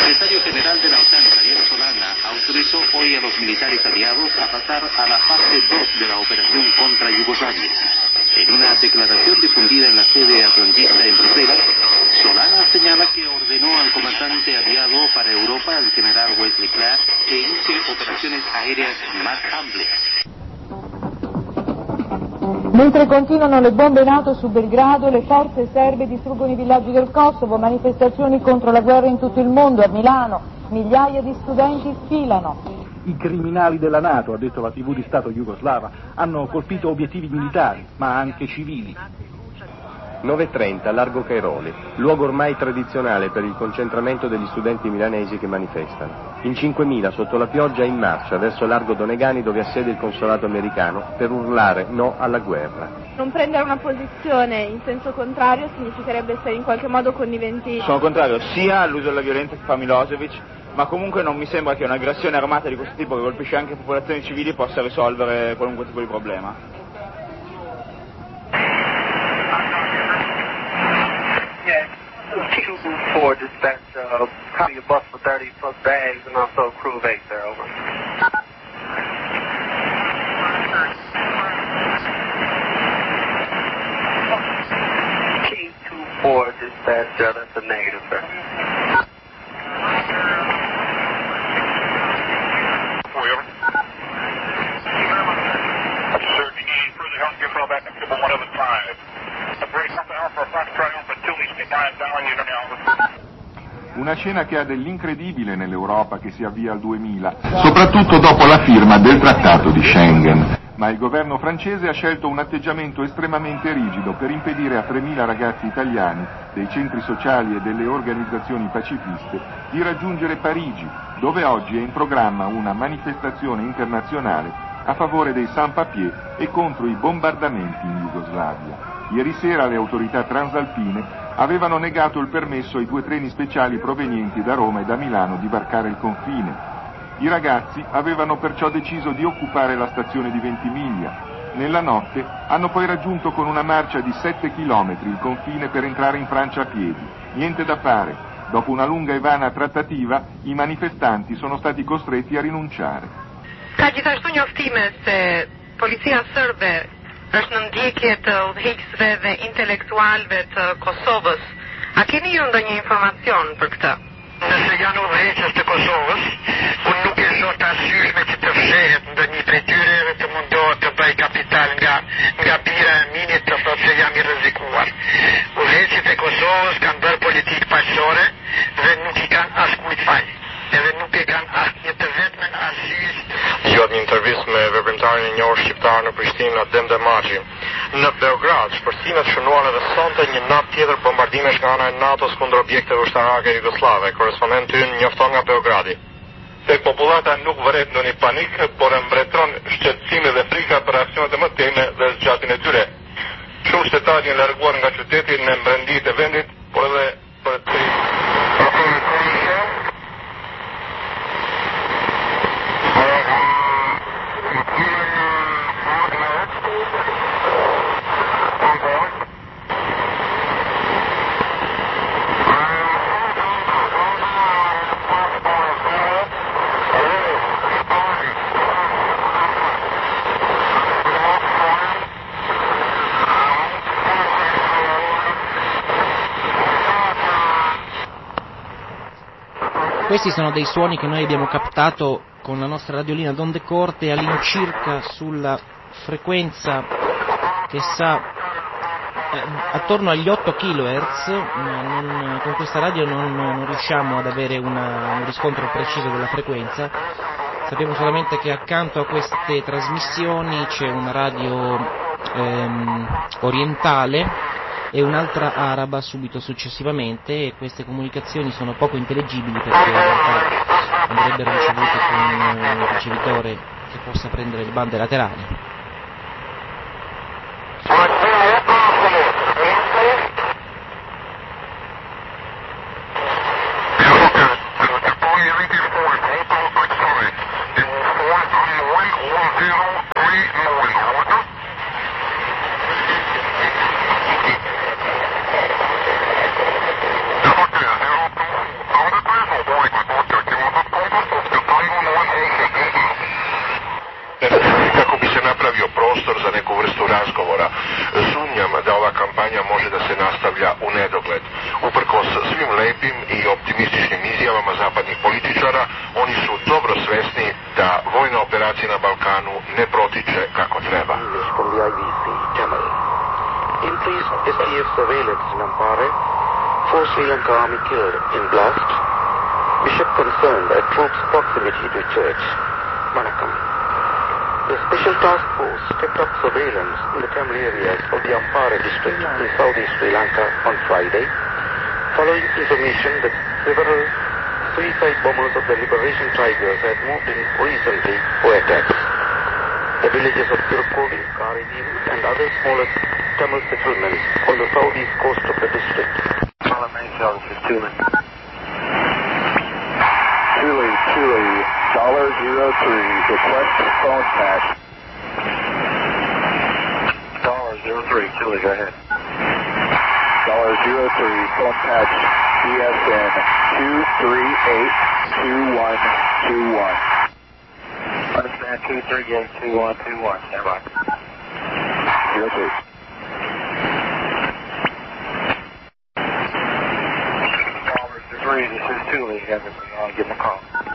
secretario general de la OTAN, Javier Solana, autorizó hoy a los militares aliados a pasar a la fase 2 de la operación contra Yugoslavia. En una declaración difundida en la sede atlantista en Bruselas, Solana señala que ordenó al comandante aliado para Europa, el general Wesley Clark, que inicie operaciones aéreas más amplias. Mentre continuano le bombe NATO su Belgrado, le forze serbe distruggono i villaggi del Kosovo, manifestazioni contro la guerra in tutto il mondo. A Milano migliaia di studenti sfilano. I criminali della NATO, ha detto la TV di Stato jugoslava, hanno colpito obiettivi militari, ma anche civili. 9:30, Largo Cairoli, luogo ormai tradizionale per il concentramento degli studenti milanesi che manifestano. In 5.000 sotto la pioggia in marcia verso Largo Donegani, dove ha sede il consolato americano, per urlare no alla guerra. Non prendere una posizione in senso contrario significherebbe essere in qualche modo conniventi. Sono contrario sia all'uso della violenza che fa Milosevic, ma comunque non mi sembra che un'aggressione armata di questo tipo che colpisce anche popolazioni civili possa risolvere qualunque tipo di problema. T-4 dispatch, copy a bus with 30 plus bags and also crew of 8 there, over. T-4 dispatch, that's a negative, sir. Sir, if you need further help, give her back at 115. Operate something out for a front triumph until these guys down you now. Una scena che ha dell'incredibile nell'Europa che si avvia al 2000, soprattutto dopo la firma del Trattato di Schengen. Ma il governo francese ha scelto un atteggiamento estremamente rigido per impedire a 3.000 ragazzi italiani, dei centri sociali e delle organizzazioni pacifiste, di raggiungere Parigi, dove oggi è in programma una manifestazione internazionale a favore dei sans-papiers e contro i bombardamenti in Jugoslavia. Ieri sera le autorità transalpine avevano negato il permesso ai 2 treni speciali provenienti da Roma e da Milano di varcare il confine. I ragazzi avevano perciò deciso di occupare la stazione di Ventimiglia. Nella notte hanno poi raggiunto con una marcia di 7 chilometri il confine per entrare in Francia a piedi. Niente da fare. Dopo una lunga e vana trattativa, i manifestanti sono stati costretti a rinunciare. Ka gjithashtu njoftime se policia sërbe është në ndjekje të udhëheqësve dhe intelektualëve të Kosovës. A keni ju ndonjë informacion për këtë? Nëse janë udhëheqës të Kosovës, unë nuk e shoh të arsyeshme që të fshehet ndonjë prej tyre dhe të mundohet të bëj kapital nga bira e minit të thotë se jam i rrezikuar. Udhëheqësit e Kosovës kanë bërë politikë paqësore dhe nuk i kanë askujt fal. Edhe nuk e kanë asnjë të vetmen arsye. Gjatë një intervistë me veprimtarin e njohur shqiptar në Prishtinë, Adem Demaçi, në Beograd, shpërsimet shënuan edhe sonte një natë tjetër bombardimesh nga ana e NATO-s kundër objekteve ushtarake jugoslave. Korrespondenti ynë njofton nga Beogradi. Tek popullata nuk vëret ndonjë panik, por e mbretëron shqetësimi dhe frika për aksionet e mëtejme dhe zgjatin e tyre. Shumë shtetarë janë larguar nga qyteti në mbrenditë e vendit, por edhe për të Questi sono dei suoni che noi abbiamo captato con la nostra radiolina d'onde corte all'incirca sulla frequenza che sta attorno agli 8 kHz, con questa radio non riusciamo ad avere un riscontro preciso della frequenza. Sappiamo solamente che accanto a queste trasmissioni c'è una radio orientale e un'altra araba subito successivamente, e queste comunicazioni sono poco intellegibili perché in realtà andrebbero ricevute con un ricevitore che possa prendere le bande laterali. Point. lepim i optimističnim izjavama zapadnih političara, oni su dobro svesni da vojna operacija na Balkanu ne protiče kako treba. Increased STF surveillance in Ampare, 4 Sri Lanka army killed in blast. Bishop concerned at troops' proximity to church. Manakam. The special task force stepped up surveillance in the Tamil areas of the Ampara district in southeast Sri Lanka on Friday, following information that several suicide bombers of the Liberation Tigers had moved in recently for attacks. The villages of Tirukodi, Karidim and other smaller Tamil settlements on the southeast coast of the district. Chile, $03, request phone patch. $03, Chile, go ahead. $03, phone patch, ESN 2382121. Understand, 2382121, stand by. 03. This is Thule, you guys are give them a call.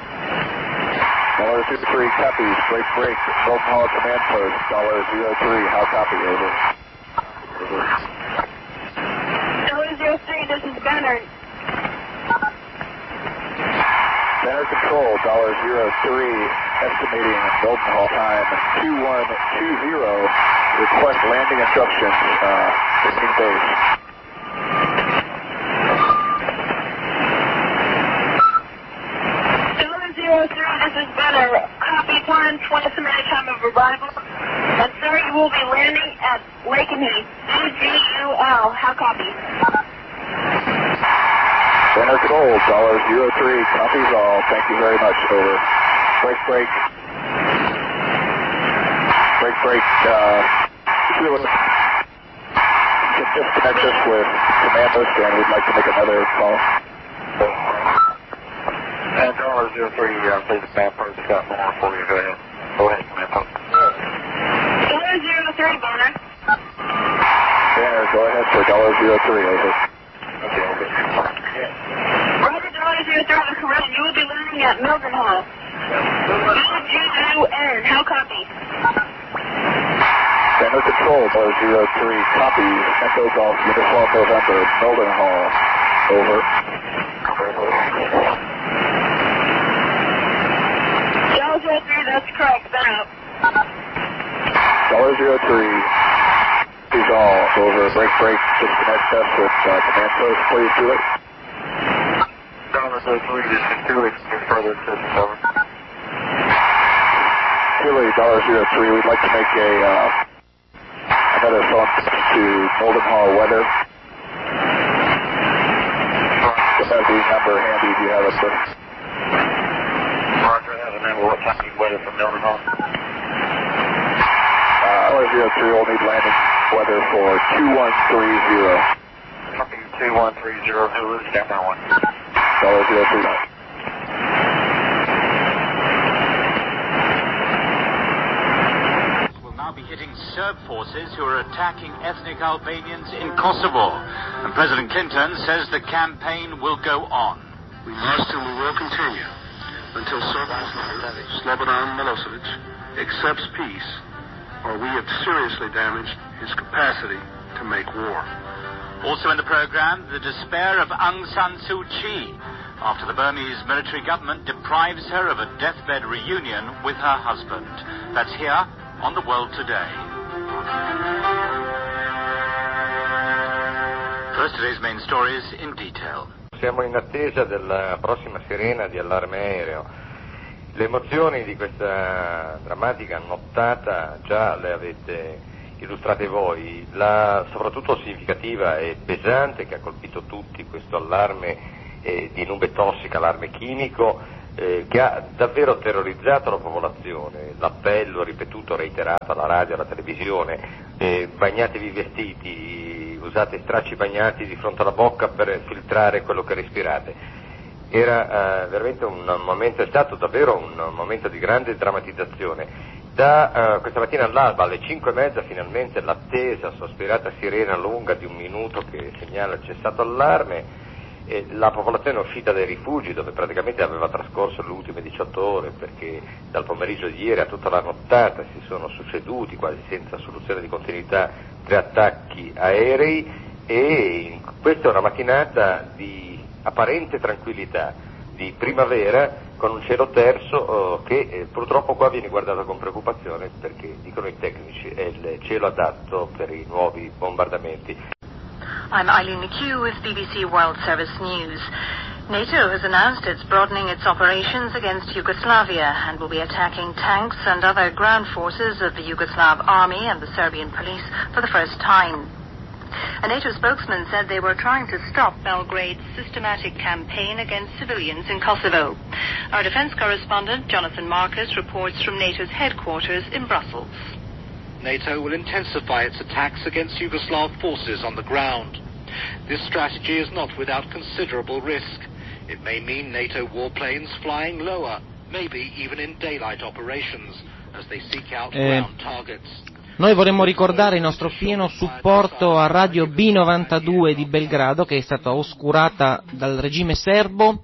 $23, copies, break, Golden Hall Command Post, $03, how copy, over. $03, this is Benner. Benner Control, $03, estimating Golden Hall time 2120, request landing instructions, 15 base. This is Benner. Copy plan, 20-minute time of arrival. And sir, you will be landing at Lakenheath, UGUL. How copy? Benner Control, $03, copies all. Thank you very much, over. Break. Disconnect us with Commandos, and we'd like to make another call. And $03, please, command post, got more for you. Go ahead. Command post. $03, Benner. Benner, go ahead for $03, over. Okay. Roger, $03, that's correct. You will be landing at Mildenhall. UGUN, how copy? Benner Control, $03, copy. Echo Golf, Uniform November, Mildenhall, over. That's correct, then up. $03, is all, over, break, disconnect us with command post, please do it. $03, this is Thule, further assistance, over. Thule, $03, we'd like to make another phone to Mildenhall weather. Just have the number handy if you have it, sir. What time you weather from Mildenhall? $03 will need landing weather for 2130. Copy 2130, Hulu, stand by one. $03. Will now be hitting Serb forces who are attacking ethnic Albanians in Kosovo. And President Clinton says the campaign will go on. We must and we will continue until Slobodan Milosevic accepts peace, or we have seriously damaged his capacity to make war. Also in the program, the despair of Aung San Suu Kyi after the Burmese military government deprives her of a deathbed reunion with her husband. That's here on The World Today. First, today's main stories in detail. Siamo in attesa della prossima sirena di allarme aereo. Le emozioni di questa drammatica nottata già le avete illustrate voi, la soprattutto significativa e pesante che ha colpito tutti questo allarme di nube tossica, allarme chimico, che ha davvero terrorizzato la popolazione. L'appello ripetuto, reiterato alla radio, alla televisione, bagnatevi i vestiti, usate stracci bagnati di fronte alla bocca per filtrare quello che respirate. Era veramente un momento, è stato davvero un momento di grande drammatizzazione. Da questa mattina all'alba, alle 5:30, finalmente l'attesa, sospirata sirena lunga di 1 minuto che segnala il cessato allarme, La popolazione è uscita dai rifugi, dove praticamente aveva trascorso le ultime 18 ore, perché dal pomeriggio di ieri a tutta la nottata si sono succeduti, quasi senza soluzione di continuità, 3 attacchi aerei, e questa è una mattinata di apparente tranquillità, di primavera, con un cielo terso che purtroppo qua viene guardato con preoccupazione, perché dicono i tecnici è il cielo adatto per i nuovi bombardamenti. I'm Eileen McHugh with BBC World Service News. NATO has announced it's broadening its operations against Yugoslavia and will be attacking tanks and other ground forces of the Yugoslav army and the Serbian police for the first time. A NATO spokesman said they were trying to stop Belgrade's systematic campaign against civilians in Kosovo. Our defence correspondent, Jonathan Marcus, reports from NATO's headquarters in Brussels. NATO will intensify its attacks against Yugoslav forces on the ground. This strategy is not without considerable risk. It may mean NATO warplanes flying lower, maybe even in daylight operations, as they seek out ground targets. Noi vorremmo ricordare il nostro pieno supporto a Radio B92 di Belgrado, che è stata oscurata dal regime serbo,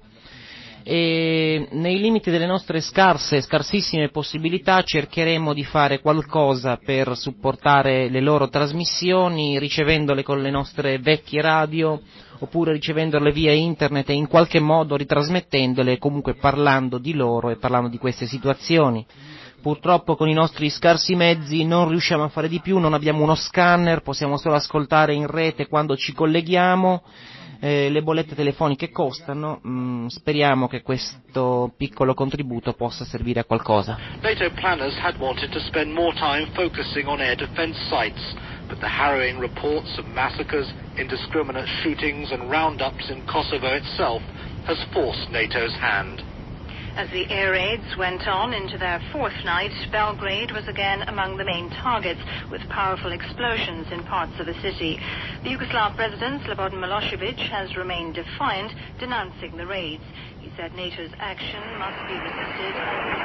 e nei limiti delle nostre scarsissime possibilità cercheremo di fare qualcosa per supportare le loro trasmissioni, ricevendole con le nostre vecchie radio, oppure ricevendole via internet e in qualche modo ritrasmettendole, comunque parlando di loro e parlando di queste situazioni. Purtroppo con i nostri scarsi mezzi non riusciamo a fare di più, non abbiamo uno scanner, possiamo solo ascoltare in rete quando ci colleghiamo, le bollette telefoniche costano, speriamo che questo piccolo contributo possa servire a qualcosa. NATO planners had wanted to spend more time focusing on air defense sites, but the harrowing reports of massacres, indiscriminate shootings and roundups in Kosovo itself has forced NATO's hand. As the air raids went on into their fourth night, Belgrade was again among the main targets, with powerful explosions in parts of the city. The Yugoslav president, Slobodan Milosevic, has remained defiant, denouncing the raids. He said NATO's action must be resisted.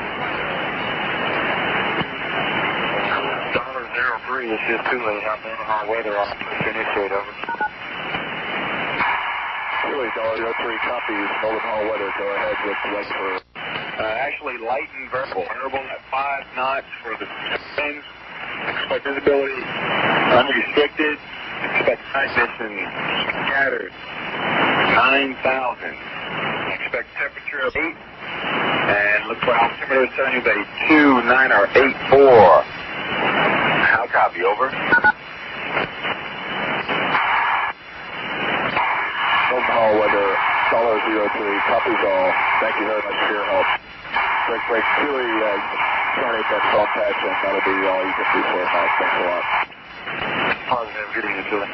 $03 is just too late. I'm in hot weather. I'll initiate over. Chile, $03 copies. Golden Hall weather. Go ahead with the wait for. Actually light and variable at 5 knots for the winds. Expect visibility unrestricted. Expect transmission scattered. 9,000. Expect temperature of 8. And looks like altimeter is telling you that 29 or 84. I'll copy, over. Golden Hall weather, $03, copies all. Thank you very much for your help. Break, Chile, terminate that phone patch, and that'll be all you can do for us. Thanks a lot. Positive, good evening, Chile.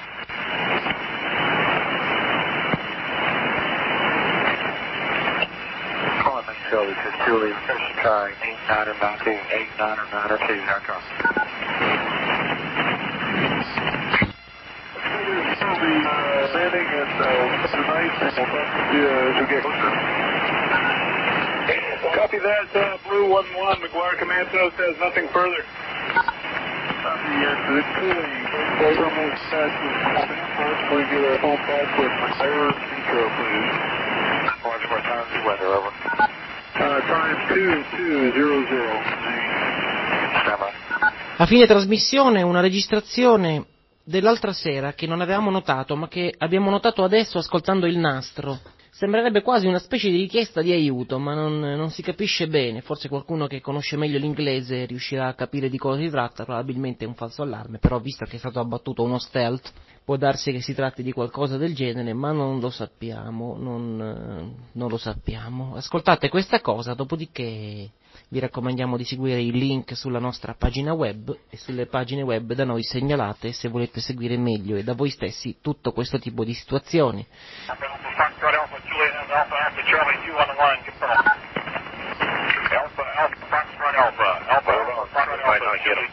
Calling in Chile, this is Chile, first try, 8992, 8992, aircraft. Landing and tonight, to get closer. Copy that, Blue 1-1, McGuire Command Post says nothing further. Copy, good cooling. Almost set we get a phone back with McGuire intro, please. One more time, the weather, over. Time 2200. A fine trasmissione una registrazione dell'altra sera che non avevamo notato, ma che abbiamo notato adesso ascoltando il nastro. Sembrerebbe quasi una specie di richiesta di aiuto, ma non si capisce bene. Forse qualcuno che conosce meglio l'inglese riuscirà a capire di cosa si tratta. Probabilmente è un falso allarme, però visto che è stato abbattuto uno stealth, può darsi che si tratti di qualcosa del genere, ma non lo sappiamo, non lo sappiamo. Ascoltate questa cosa, dopodiché vi raccomandiamo di seguire i link sulla nostra pagina web e sulle pagine web da noi segnalate se volete seguire meglio e da voi stessi tutto questo tipo di situazioni.